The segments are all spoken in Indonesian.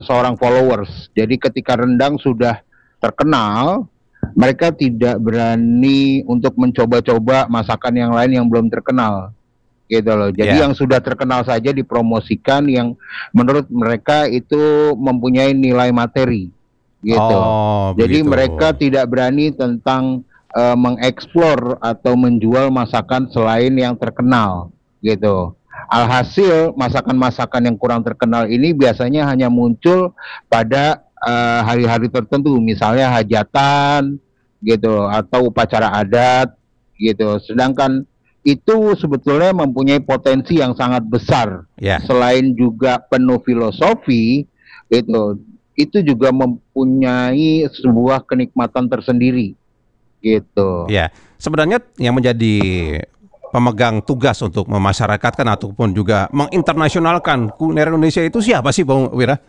seorang followers. Jadi ketika rendang sudah terkenal, mereka tidak berani untuk mencoba-coba masakan yang lain yang belum terkenal, gitu loh. Jadi Ya. yang sudah terkenal saja dipromosikan, yang menurut mereka itu mempunyai nilai materi, gitu. Oh, Jadi begitu. mereka tidak berani tentang mengeksplor atau menjual masakan selain yang terkenal, gitu. Alhasil masakan-masakan yang kurang terkenal ini biasanya hanya muncul pada hari-hari tertentu, misalnya hajatan, gitu, atau upacara adat, gitu. Sedangkan itu sebetulnya mempunyai potensi yang sangat besar. Ya. Selain juga penuh filosofi, itu juga mempunyai sebuah kenikmatan tersendiri, gitu. Ya, sebenarnya yang menjadi pemegang tugas untuk memasyarakatkan ataupun juga menginternasionalkan kuliner Indonesia itu siapa sih, Bang Wira?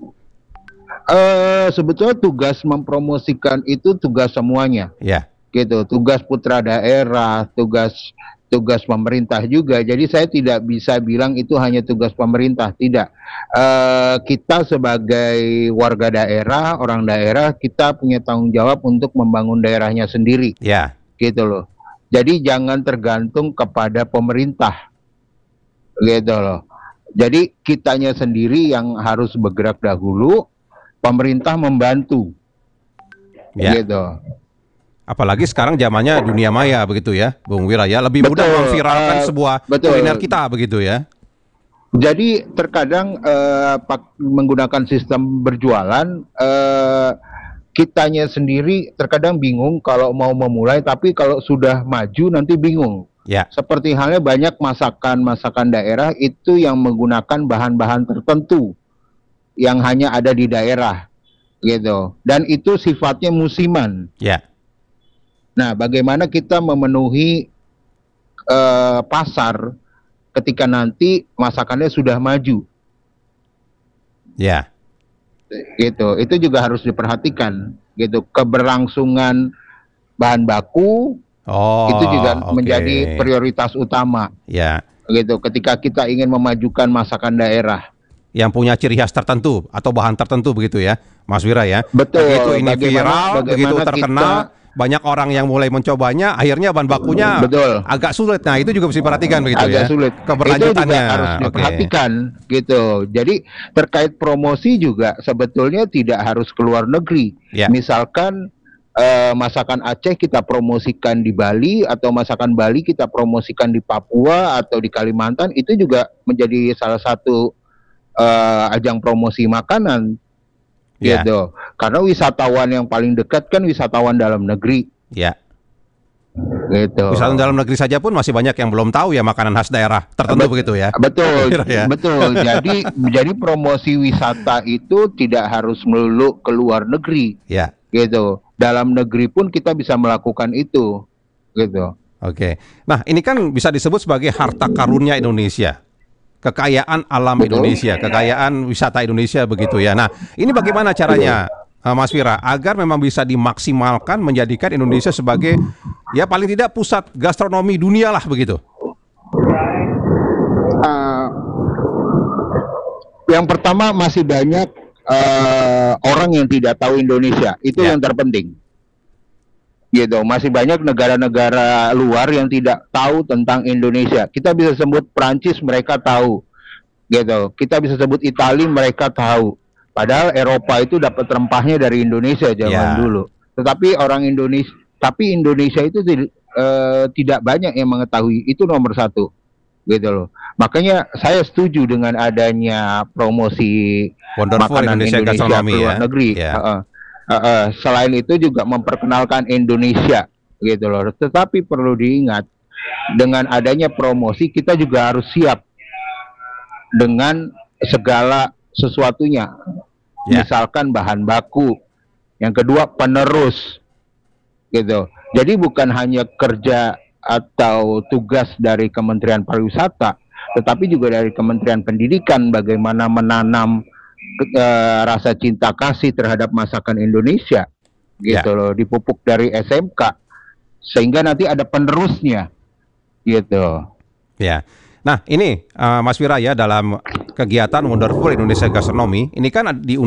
Sebetulnya tugas mempromosikan itu tugas semuanya, Ya. gitu. Tugas putra daerah, tugas tugas pemerintah juga. Jadi saya tidak bisa bilang itu hanya tugas pemerintah, tidak. Kita sebagai warga daerah, orang daerah, kita punya tanggung jawab untuk membangun daerahnya sendiri, Ya. gitu loh. Jadi jangan tergantung kepada pemerintah, gitu loh. Jadi kitanya sendiri yang harus bergerak dahulu, pemerintah membantu, Ya. gitu. Apalagi sekarang zamannya dunia maya begitu ya, Bung Wira ya. Lebih mudah Betul, memviralkan sebuah kuliner betul. kita begitu ya. Jadi terkadang menggunakan sistem berjualan, kitanya sendiri terkadang bingung kalau mau memulai, tapi kalau sudah maju nanti bingung. Ya. Seperti halnya banyak masakan-masakan daerah itu yang menggunakan bahan-bahan tertentu yang hanya ada di daerah, gitu. Dan itu sifatnya musiman. Ya. Nah, bagaimana kita memenuhi pasar ketika nanti masakannya sudah maju, Ya. gitu. Itu juga harus diperhatikan, gitu. Keberlangsungan bahan baku itu juga Oh, oke. menjadi prioritas utama, Ya. gitu. Ketika kita ingin memajukan masakan daerah, Yang punya ciri khas tertentu atau bahan tertentu begitu ya, Mas Wira ya. Begitu betul. ini viral, begitu Bagaimana terkenal, kita banyak orang yang mulai mencobanya, akhirnya bahan bakunya betul agak sulit. Nah, itu juga mesti diperhatikan begitu agak ya. sulit. Itu juga Keberlanjutannya. harus Oke. diperhatikan, gitu. Jadi terkait promosi juga sebetulnya tidak harus ke luar negeri. Ya. Misalkan masakan Aceh kita promosikan di Bali, atau masakan Bali kita promosikan di Papua atau di Kalimantan, itu juga menjadi salah satu ajang promosi makanan, Ya. gitu. Karena wisatawan yang paling dekat kan wisatawan dalam negeri, Ya. gitu. Wisatawan dalam negeri saja pun masih banyak yang belum tahu ya makanan khas daerah tertentu begitu ya. Betul, Ya. betul. Jadi promosi wisata itu tidak harus melulu ke luar negeri, Ya. gitu. Dalam negeri pun kita bisa melakukan itu, gitu. Oke. Nah, ini kan bisa disebut sebagai harta karunnya Indonesia. Kekayaan alam Betul, Indonesia, kekayaan wisata Indonesia begitu ya. Nah, ini bagaimana betul. caranya, Mas Vira, agar memang bisa dimaksimalkan menjadikan Indonesia sebagai ya paling tidak pusat gastronomi dunia lah begitu. Uh, yang pertama, masih banyak orang yang tidak tahu Indonesia. Itu Ya. yang terpenting, gitu. Masih banyak negara-negara luar yang tidak tahu tentang Indonesia. Kita bisa sebut Prancis, mereka tahu, gitu. Kita bisa sebut Italia, mereka tahu. Padahal Eropa itu dapat rempahnya dari Indonesia zaman Ya. dulu. Tapi Indonesia itu tidak banyak yang mengetahui. Itu nomor satu, gitu loh. Makanya saya setuju dengan adanya promosi Wonderful makanan Indonesia Indonesia ke gastronomi luar ya. negeri. Ya. Selain itu juga memperkenalkan Indonesia, gitu loh. Tetapi perlu diingat, dengan adanya promosi kita juga harus siap dengan segala sesuatunya. Ya. Misalkan bahan baku, yang kedua penerus, gitu. Jadi bukan hanya kerja atau tugas dari Kementerian Pariwisata, tetapi juga dari Kementerian Pendidikan, bagaimana menanam rasa cinta kasih terhadap masakan Indonesia, Ya. gitu loh, dipupuk dari SMK sehingga nanti ada penerusnya, gitu. Ya. Nah, ini Mas Wira ya, dalam kegiatan Wonderful Indonesia Gastronomy, ini kan